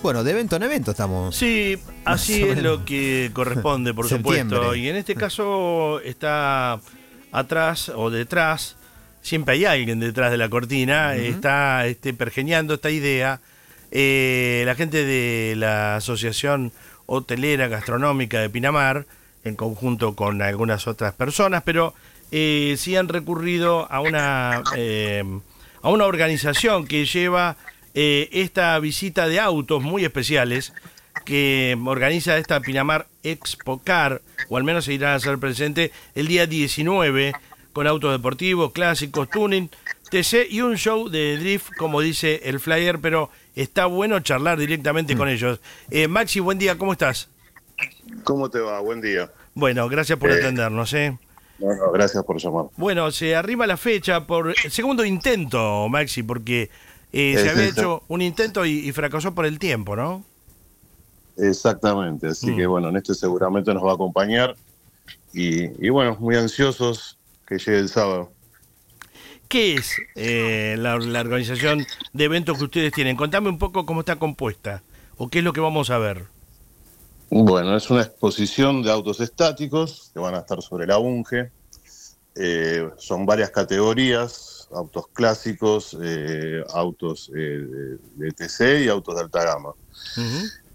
Bueno, de evento en evento estamos. Sí, así es lo que corresponde, por supuesto. Y en este caso está atrás o detrás, siempre hay alguien detrás de la cortina, está pergeñando esta idea. La gente de la Asociación Hotelera Gastronómica de Pinamar, en conjunto con algunas otras personas, pero sí han recurrido a una organización que lleva esta visita de autos muy especiales que organiza esta Pinamar Expo Car, o al menos se irán a hacer presente el día 19, con autos deportivos, clásicos, tuning, TC y un show de drift, como dice el flyer, pero está bueno charlar directamente con ellos. Maxi, buen día, ¿cómo estás? ¿Cómo te va? Buen día. Bueno, gracias por atendernos. Bueno, gracias por llamar. Bueno, se arrima la fecha por el segundo intento, Maxi, porque se había hecho un intento y fracasó por el tiempo, ¿no? Exactamente, así que bueno, en este seguramente nos va a acompañar y bueno, muy ansiosos que llegue el sábado. ¿Qué es la organización de eventos que ustedes tienen? Contame un poco cómo está compuesta o qué es lo que vamos a ver. Bueno, es una exposición de autos estáticos que van a estar sobre la UNGE. Son varias categorías, autos clásicos, autos de TC y autos de alta gama.